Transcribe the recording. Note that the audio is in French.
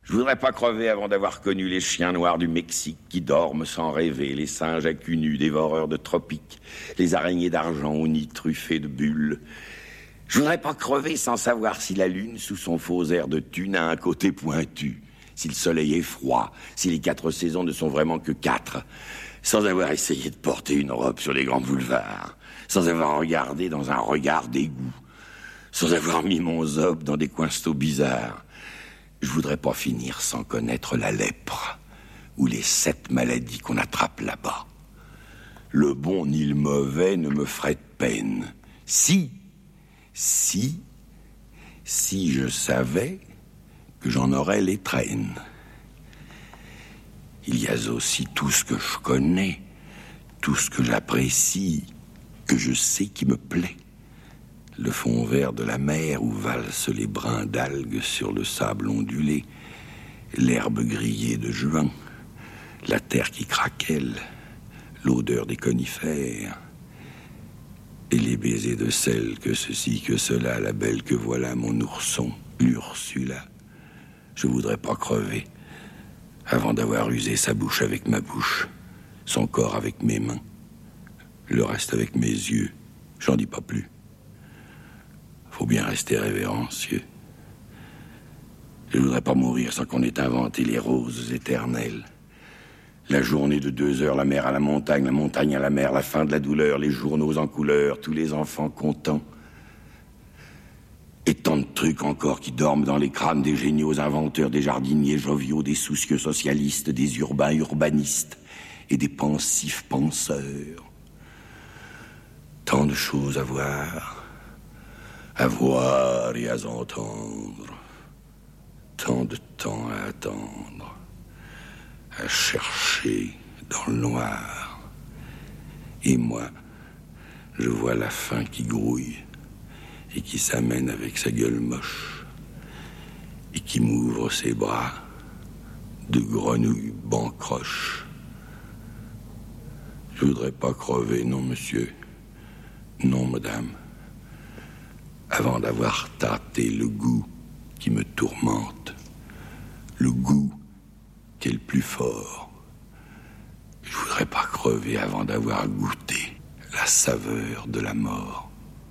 Je voudrais pas crever avant d'avoir connu les chiens noirs du Mexique qui dorment sans rêver, les singes à cul nu dévoreurs de tropiques, les araignées d'argent au nid truffé de bulles. Je voudrais pas crever sans savoir si la lune, sous son faux air de thune, a un côté pointu, si le soleil est froid, si les 4 saisons ne sont vraiment que 4, sans avoir essayé de porter une robe sur les grands boulevards, sans avoir regardé dans un regard d'égout, sans avoir mis mon zob dans des coinstos bizarres. Je voudrais pas finir sans connaître la lèpre ou les 7 maladies qu'on attrape là-bas. Le bon ni le mauvais ne me ferait de peine. Si je savais que j'en aurais les traînes. Il y a aussi tout ce que je connais, tout ce que j'apprécie, que je sais qui me plaît. Le fond vert de la mer où valsent les brins d'algues sur le sable ondulé, l'herbe grillée de juin, la terre qui craquelle, l'odeur des conifères, et les baisers de sel, que ceci, que cela, la belle que voilà, mon ourson, l'Ursula. Je voudrais pas crever avant d'avoir usé sa bouche avec ma bouche, son corps avec mes mains, le reste avec mes yeux. J'en dis pas plus. Faut bien rester révérencieux. Je voudrais pas mourir sans qu'on ait inventé les roses éternelles. La journée de 2 heures, la mer à la montagne à la mer, la fin de la douleur, les journaux en couleur, tous les enfants contents. Et tant de trucs encore qui dorment dans les crânes des géniaux inventeurs, des jardiniers joviaux, des soucieux socialistes, des urbains urbanistes et des pensifs penseurs. Tant de choses à voir et à entendre. Tant de temps à attendre, à chercher dans le noir. Et moi, je vois la faim qui grouille et qui s'amène avec sa gueule moche et qui m'ouvre ses bras de grenouille bancroche. Je voudrais pas crever, non monsieur, non madame, avant d'avoir tâté le goût qui me tourmente, le goût qui est le plus fort. Je voudrais pas crever avant d'avoir goûté la saveur de la mort.